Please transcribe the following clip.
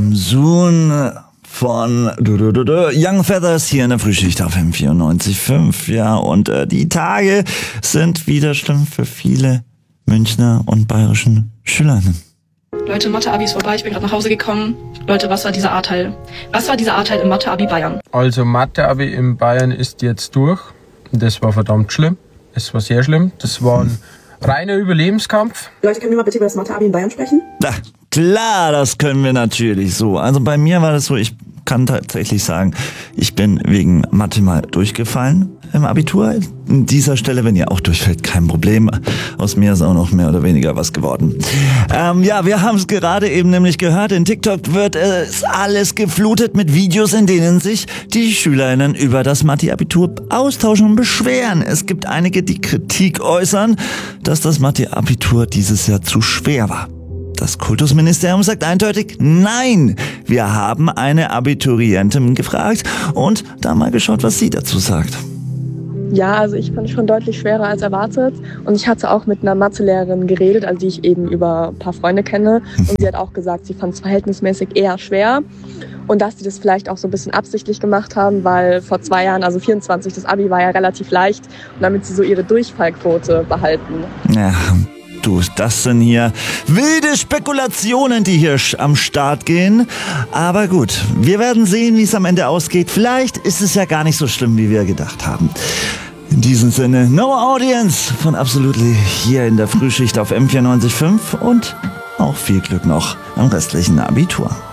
Soon von Young Feathers hier in der Frühschicht auf M94.5. Ja, und die Tage sind wieder schlimm für viele Münchner und bayerischen Schülerinnen. Leute, Mathe-Abi ist vorbei, ich bin gerade nach Hause gekommen. Leute, was war dieser A-Teil? Was war dieser A-Teil im Mathe-Abi Bayern? Also Mathe-Abi in Bayern ist jetzt durch. Das war verdammt schlimm. Es war sehr schlimm. Das war ein reiner Überlebenskampf. Leute, können wir mal bitte über das Mathe-Abi in Bayern sprechen? Na, klar, das können wir natürlich so. Also bei mir war das so, ich kann tatsächlich sagen, ich bin wegen Mathe mal durchgefallen im Abitur. An dieser Stelle, wenn ihr auch durchfällt, kein Problem. Aus mir ist auch noch mehr oder weniger was geworden. Ja, wir haben es gerade eben nämlich gehört. In TikTok wird es alles geflutet mit Videos, in denen sich die SchülerInnen über das Mathe-Abitur austauschen und beschweren. Es gibt einige, die Kritik äußern, dass das Mathe-Abitur dieses Jahr zu schwer war. Das Kultusministerium sagt eindeutig, nein. Wir haben eine Abiturientin gefragt und da mal geschaut, was sie dazu sagt. Ja, also ich fand es schon deutlich schwerer als erwartet und ich hatte auch mit einer Mathelehrerin geredet, also die ich eben über ein paar Freunde kenne und sie hat auch gesagt, sie fand es verhältnismäßig eher schwer und dass sie das vielleicht auch so ein bisschen absichtlich gemacht haben, weil vor 2 Jahren, also 24, das Abi war ja relativ leicht und damit sie so ihre Durchfallquote behalten. Ja, du, das sind hier wilde Spekulationen, die hier am Start gehen. Aber gut, wir werden sehen, wie es am Ende ausgeht. Vielleicht ist es ja gar nicht so schlimm, wie wir gedacht haben. In diesem Sinne, no audience von Absolutely hier in der Frühschicht auf M94.5 und auch viel Glück noch am restlichen Abitur.